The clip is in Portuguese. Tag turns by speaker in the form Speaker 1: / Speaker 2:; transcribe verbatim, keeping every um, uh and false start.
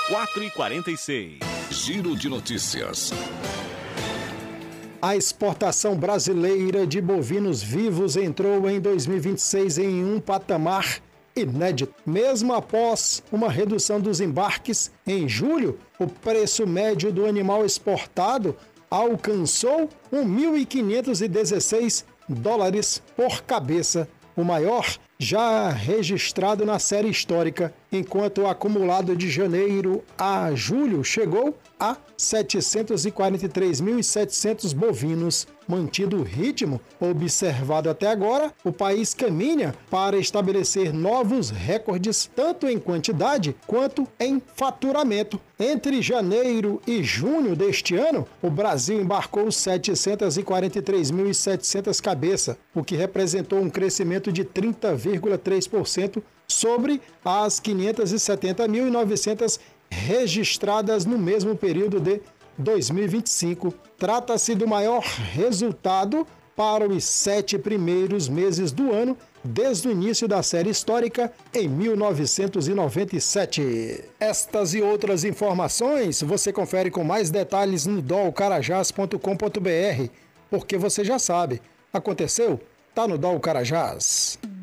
Speaker 1: quatro e quarenta e seis.
Speaker 2: Giro de notícias.
Speaker 3: A exportação brasileira de bovinos vivos entrou em dois mil e vinte e seis em um patamar inédito. Mesmo após uma redução dos embarques em julho, o preço médio do animal exportado alcançou mil quinhentos e dezesseis dólares por cabeça, o maior já registrado na série histórica, enquanto o acumulado de janeiro a julho chegou a setecentos e quarenta e três mil e setecentos bovinos. Mantido o ritmo observado até agora, o país caminha para estabelecer novos recordes, tanto em quantidade quanto em faturamento. Entre janeiro e junho deste ano, o Brasil embarcou setecentos e quarenta e três mil e setecentas cabeças, o que representou um crescimento de trinta vírgula três por cento sobre as quinhentos e setenta mil e novecentas registradas no mesmo período de dois mil e vinte e cinco. Trata-se do maior resultado para os sete primeiros meses do ano, desde o início da série histórica em mil novecentos e noventa e sete. Estas e outras informações você confere com mais detalhes no dol carajás ponto com ponto br, porque você já sabe, aconteceu, tá no Dol Carajás.